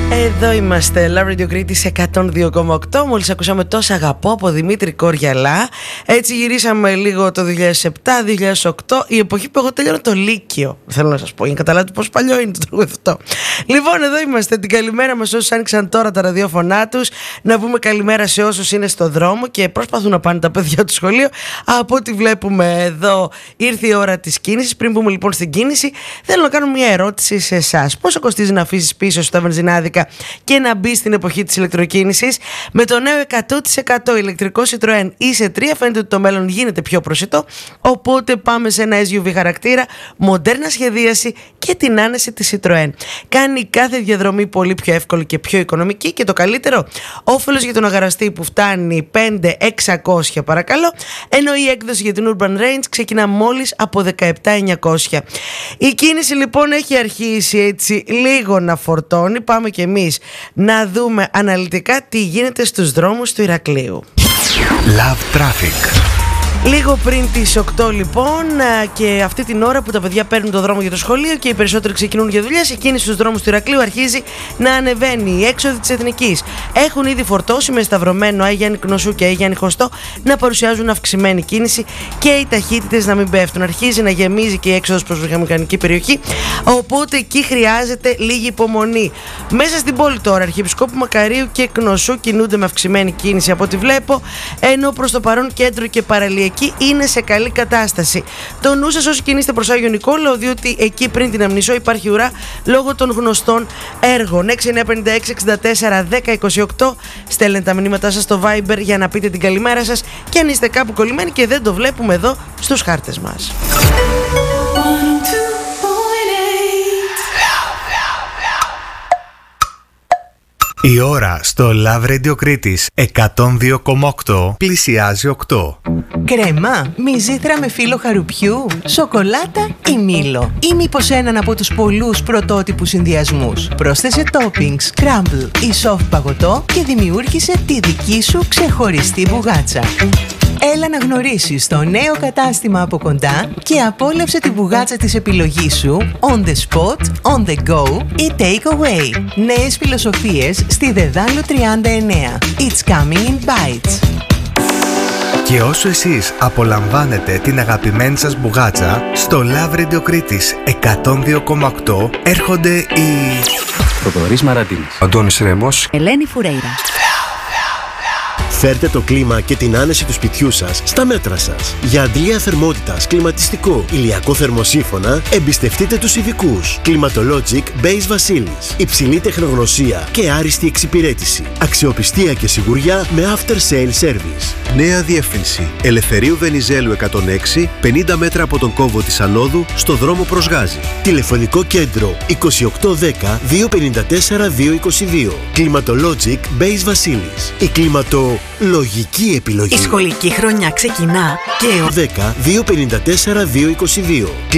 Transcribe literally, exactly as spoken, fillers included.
Εδώ είμαστε, Love Radio Crete εκατόν δύο κόμμα οκτώ. Μόλις ακούσαμε «Τόσα αγαπώ» από Δημήτρη Κοριαλά. Έτσι γυρίσαμε λίγο το δύο χιλιάδες επτά δύο χιλιάδες οκτώ, η εποχή που εγώ τελειώνω το Λύκειο. Θέλω να σας πω, για να καταλάβετε πόσο παλιό είναι το τραγούδι αυτό. Λοιπόν, εδώ είμαστε. Την καλημέρα μας όσους άνοιξαν τώρα τα ραδιόφωνά τους. Να πούμε καλημέρα σε όσους είναι στο δρόμο και προσπαθούν να πάνε τα παιδιά του σχολείο. Από ό,τι βλέπουμε εδώ, ήρθε η ώρα της κίνησης. Πριν πούμε λοιπόν στην κίνηση, θέλω να κάνω μια ερώτηση σε εσάς. Πόσο κοστίζει να αφήσεις πίσω σου τα βενζινάδικα και να μπει στην εποχή της ηλεκτροκίνησης? Με το νέο εκατό τοις εκατό ηλεκτρικό Citroën ι σι τρία φαίνεται ότι το μέλλον γίνεται πιο προσιτό, οπότε πάμε σε ένα ες γιου βι χαρακτήρα, μοντέρνα σχεδίαση και την άνεση της Citroën. Κάνει κάθε διαδρομή πολύ πιο εύκολη και πιο οικονομική και το καλύτερο, όφελος για τον αγαραστή που φτάνει πέντε χιλιάδες εξακόσια παρακαλώ, ενώ η έκδοση για την Urban Range ξεκινά μόλις από δεκαεπτά χιλιάδες εννιακόσια. Η κίνηση λοιπόν έχει αρχίσει έτσι λίγο να φορτώνει. Πάμε και εμείς να δούμε αναλυτικά τι γίνεται στους δρόμους του Ηρακλείου. Love Traffic. Λίγο πριν τις οκτώ λοιπόν, και αυτή την ώρα που τα παιδιά παίρνουν το δρόμο για το σχολείο και οι περισσότεροι ξεκινούν για δουλειές, η κίνηση στους δρόμους του Ηρακλείου αρχίζει να ανεβαίνει. Οι έξοδοι της Εθνικής έχουν ήδη φορτώσει με σταυρωμένο Άι Γιάννη Κνωσού και Άι Γιάννη Χωστό να παρουσιάζουν αυξημένη κίνηση και οι ταχύτητες να μην πέφτουν. Αρχίζει να γεμίζει και η έξοδος προς βιομηχανική περιοχή, οπότε εκεί χρειάζεται λίγη υπομονή. Μέσα στην πόλη τώρα, Αρχιεπισκόπου Μακαρίου και Κνωσού κινούνται με αυξημένη κίνηση από ό,τι βλέπω, ενώ προς το παρόν κέντρο και παραλία εκεί είναι σε καλή κατάσταση. Το νου σας όσοι κινείστε προς Άγιο Νικόλαο, διότι εκεί πριν την Αμνησό υπάρχει ουρά λόγω των γνωστών έργων. έξι εννιά πέντε έξι εξήντα τέσσερα δέκα είκοσι οκτώ. Στέλνετε τα μηνύματά σας στο Viber για να πείτε την καλημέρα σας και αν είστε κάπου κολλημένοι και δεν το βλέπουμε εδώ στους χάρτες μας. Η ώρα στο Love Radio Crete εκατόν δύο κόμμα οκτώ πλησιάζει οκτώ. Κρέμα, μυζήθρα με φύλλο χαρουπιού, σοκολάτα ή μήλο, ή μήπως έναν από τους πολλούς πρωτότυπους συνδυασμούς? Πρόσθεσε toppings, crumble ή soft παγωτό και δημιούργησε τη δική σου ξεχωριστή μπουγάτσα. Έλα να γνωρίσεις το νέο κατάστημα από κοντά και απόλαυσε τη μπουγάτσα της επιλογής σου on the spot, on the go ή take away. Νέες φιλοσοφίες στη Δεδάλο τριάντα εννέα. It's coming in bites. Και όσο εσείς απολαμβάνετε την αγαπημένη σας μπουγάτσα, στο Love Radio Crete εκατόν δύο κόμμα οκτώ έρχονται οι... Θοδωρής Μαραντίνης, Αντώνης Ρέμος, Ελένη Φουρέιρα. Φέρτε το κλίμα και την άνεση του σπιτιού σας στα μέτρα σας. Για αντλία θερμότητας, κλιματιστικό, ηλιακό θερμοσύφωνα, εμπιστευτείτε τους ειδικούς. Climatologic Base Βασίλης. Υψηλή τεχνογνωσία και άριστη εξυπηρέτηση. Αξιοπιστία και σιγουριά με after sale service. Νέα διεύθυνση. Ελευθερίου Βενιζέλου εκατόν έξι, πενήντα μέτρα από τον κόμβο της Ανόδου, στο δρόμο προς Γάζη. Τηλεφωνικό κέντρο είκοσι οκτώ δέκα δύο πενήντα τέσσερα δύο είκοσι δύο. Climatologic Base Βασίλης. Η κλιματολογική επιλογή. Η σχολική χρονιά ξεκινά και ο δέκα δύο πενήντα τέσσερα δύο είκοσι δύο.